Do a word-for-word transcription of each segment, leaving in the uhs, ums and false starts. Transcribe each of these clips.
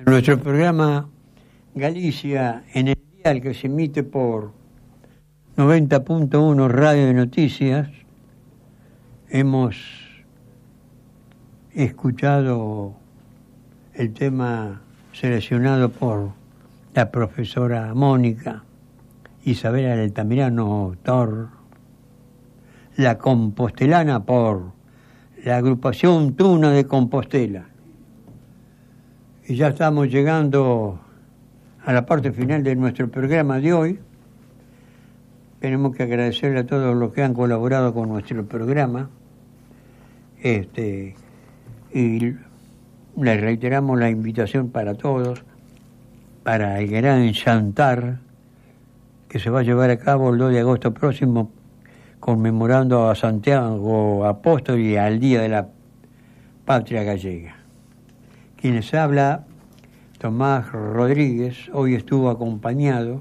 Nuestro programa Galicia en el dial, que se emite por noventa punto uno Radio de Noticias, hemos escuchado el tema seleccionado por la profesora Mónica Isabel Altamirano Tor, La Compostelana, por la agrupación Tuna de Compostela. Y ya estamos llegando a la parte final de nuestro programa de hoy. Tenemos que agradecerle a todos los que han colaborado con nuestro programa. Este, y les reiteramos la invitación para todos, para el gran Chantar, que se va a llevar a cabo el dos de agosto próximo, conmemorando a Santiago Apóstol y al Día de la Patria Gallega. Quienes habla, Tomás Rodríguez, hoy estuvo acompañado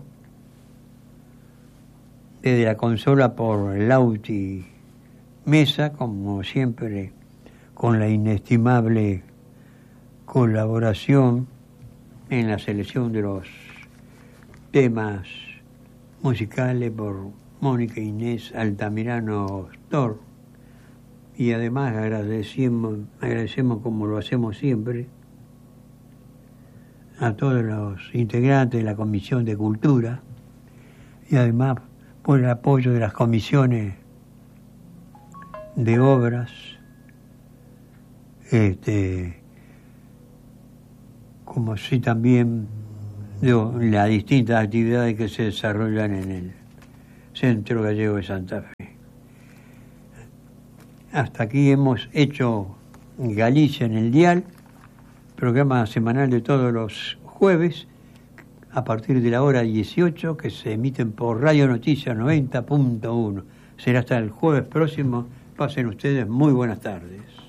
desde la consola por Lauti Mesa, como siempre, con la inestimable colaboración en la selección de los temas musicales por Mónica Inés Altamirano Tor. Y además agradecemos, agradecemos como lo hacemos siempre, a todos los integrantes de la Comisión de Cultura y además por el apoyo de las comisiones de obras, este, como así también de las distintas actividades que se desarrollan en el Centro Gallego de Santa Fe. Hasta aquí hemos hecho Galicia en el dial, programa semanal de todos los jueves a partir de la hora dieciocho, que se emiten por Radio Noticias noventa punto uno. Será hasta el jueves próximo. Pasen ustedes muy buenas tardes.